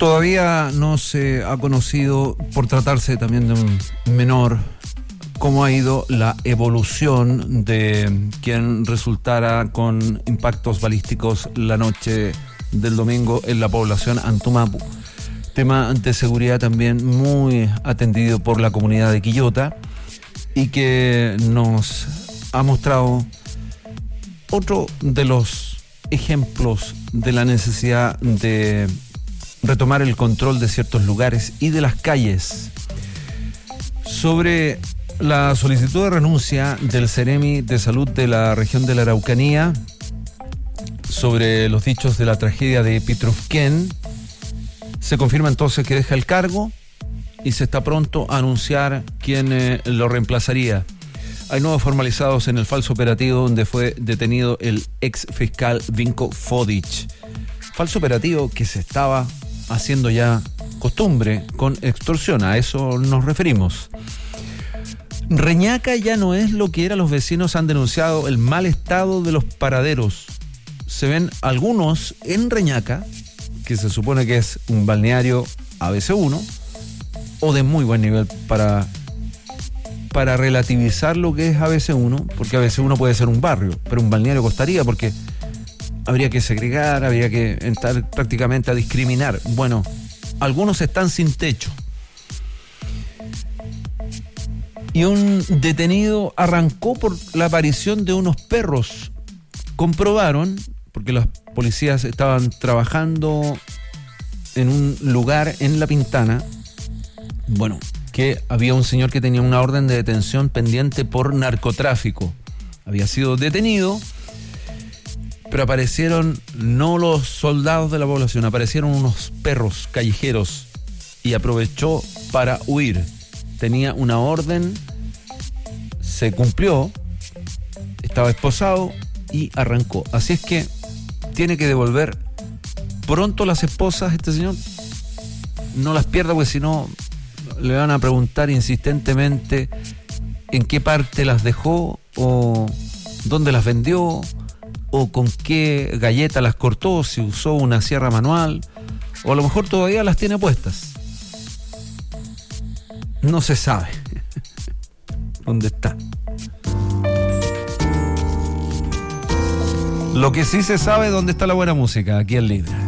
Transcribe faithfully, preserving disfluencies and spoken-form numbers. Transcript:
Todavía no se ha conocido, por tratarse también de un menor, cómo ha ido la evolución de quien resultara con impactos balísticos la noche del domingo en la población Antumapu. Tema de seguridad también muy atendido por la comunidad de Quillota y que nos ha mostrado otro de los ejemplos de la necesidad de retomar el control de ciertos lugares y de las calles. Sobre la solicitud de renuncia del Ceremi de Salud de la región de la Araucanía, sobre los dichos de la tragedia de Pitrufquén, se confirma entonces que deja el cargo y se está pronto a anunciar quién eh, lo reemplazaría. Hay nuevos formalizados en el falso operativo donde fue detenido el ex fiscal Vinko Fodic. Falso operativo que se estaba haciendo ya costumbre con extorsión, a eso nos referimos. Reñaca ya no es lo que era. Los vecinos han denunciado el mal estado de los paraderos. Se ven algunos en Reñaca, que se supone que es un balneario A B C uno, o de muy buen nivel para, para relativizar lo que es A B C uno, porque A B C uno puede ser un barrio, pero un balneario costaría, porque habría que segregar, habría que entrar prácticamente a discriminar. Bueno, algunos están sin techo. Y un detenido arrancó por la aparición de unos perros. Comprobaron, porque los policías estaban trabajando en un lugar en La Pintana, bueno, que había un señor que tenía una orden de detención pendiente por narcotráfico. Había sido detenido, pero aparecieron no los soldados de la población, aparecieron unos perros callejeros y aprovechó para huir. Tenía una orden, se cumplió, estaba esposado y arrancó. Así es que tiene que devolver pronto las esposas, este señor. No las pierda, porque si no le van a preguntar insistentemente en qué parte las dejó, o dónde las vendió, o con qué galleta las cortó, si usó una sierra manual, o a lo mejor todavía las tiene puestas. No se sabe dónde está. Lo que sí se sabe es dónde está la buena música, aquí en Libre.